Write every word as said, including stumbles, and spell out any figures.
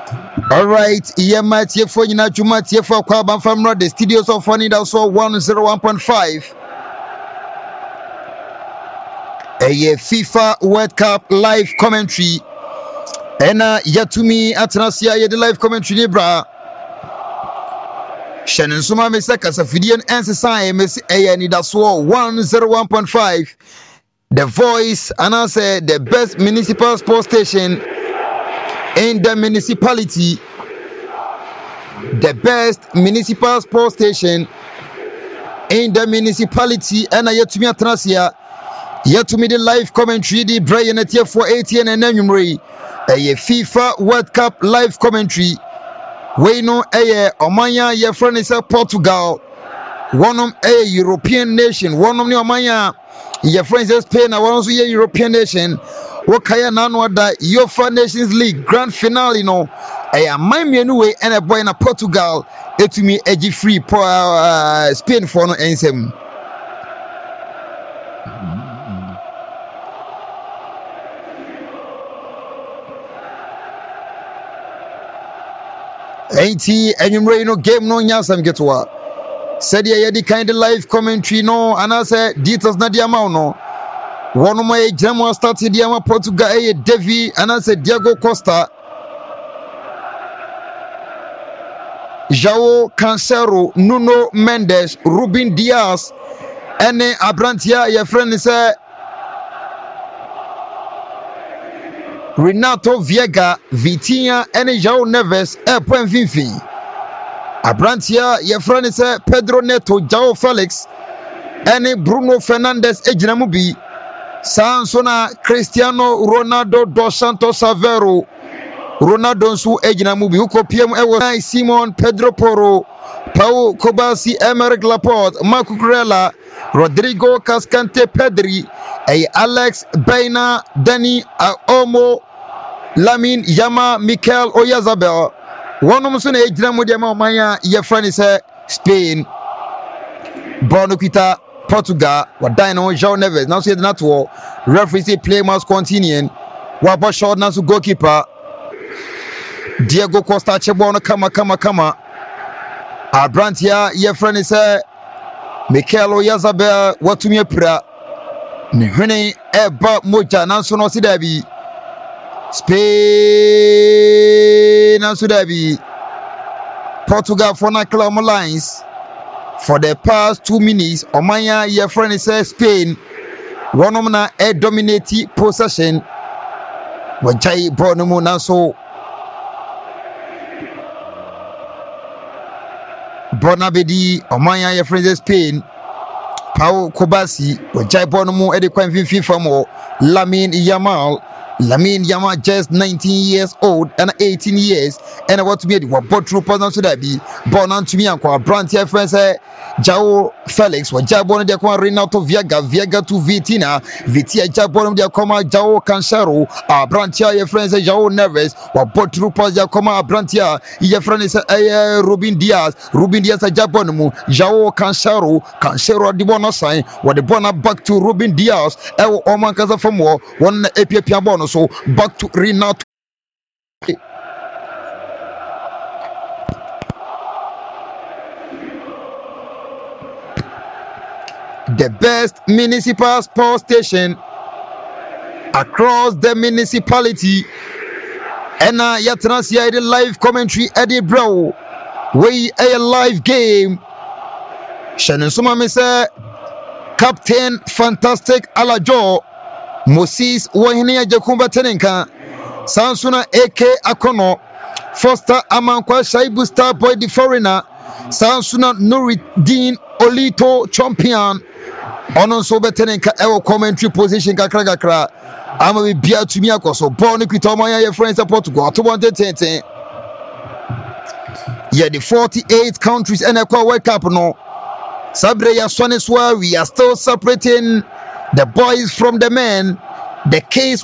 All right, Yema Tiefo Yina Juma Tiefo Kwaba from the studios of Funny also one oh one point five. A FIFA World Cup live commentary. Ena Yatumi Atanasia Yed live commentary Libra. Shannon Suma Mesaka Safidian Ansesai Messi Ayani Daswo one oh one point five. The voice and I say the best municipal sports station in the municipality. The best municipal sports station in the municipality. And I yet to me Atanasia. Yet to me the live commentary the Brian at for eighteen and Enumery. A FIFA World Cup live commentary. We know a Omanya your friend is a Portugal. One of a European nation. One of the Omanya your friends is Spain. I want to see a European nation. Wakaya Nanwada UEFA Nations League Grand Finale. No, I am my anyway and a boy in a Portugal. It to me edgy free for uh, Spain for no answer. Ain't he any no game no nyasam getwa. Said ya the kind of live commentary no and I said details na the amount no. One of my German started the ama Portugal a Devi and I said Diego Costa. João Cancelo, Nuno Mendes, Ruben Dias, and Abrantia, your friend is a Renato Viega, Vitinha, and João Neves, a point Vinfi. Abrantia, your friend is a Pedro Neto, João Felix, and Bruno Fernandes, Ejinamubi, Sansona, Cristiano Ronaldo dos Santos Aveiro, Ronaldo Su Ejinamubi, Uko P M Ewa, Simon, Pedro Porro, Pau Kobasi, Emerick Laporte, Marco Curella, Rodrigo Cascante Pedri, a Alex Baina, Dani Omo, Lamin Yama, Mikel Oyarzabal. One of them is Ejinamudiama Maya, your friend is Spain, Bonuquita, Portugal, what Dino, João Neves, now see the network, referee say play must continue, Wapa short now to goalkeeper. Diego Costa Chebono kama kama kama Abrantia your friend is a Mikel Oyarzabal watumi pra ne hwene eba moja nanso no se dabi Spain nanso dabi Portugal for na club lines for the past two minutes Omanya your friend is a Spain one of na e dominate possession wajai ball no mo nanso Bonabedi, Omanya, your friends Spain, Pau Kobasi, Wajai Bonomo, Edekwan Fifi Famo, Lamin Yamal, Lamin Yamal just nineteen years old and eighteen years, and what to be what bought through Posan Sudabi, Bonan to me and Qua Brantia friends, João Felix, Wajai Bono de Qua Renato Viega, Viega to Vitina, Vitia Jabonum de Coma, João Cancelo, Brantia, your friends, João Neves, what bought through Posa Coma, Brantia, your friends, Ruben Dias, Ruben Dias, Jabonomu, João Cancelo, Cancelo, the bonus sign, what the bonus back to Ruben Dias, El Oman Casa from war, one A P P bonus. So back to Renato. The best municipal sports station across the municipality. And uh, Yatanasi the live commentary Eddie Bro. We a live game. Shannon Suma Mesa Captain Fantastic Alajo. Moses Wahine Jakumba Tenenka Sansuna A K Akono Foster Amankwa Shaibu Star Boy the Foreigner Sansuna Nuruddin Olito Champion Onon Sobe Tenenka Ewo commentary position Kakra Kakra Ama be bia to me akoso born equito my your friends support to go to one ten ten. Yeah, the forty-eight countries and a World Cup no Sabre ya Swaneswa we are still separating the boys from the men. The case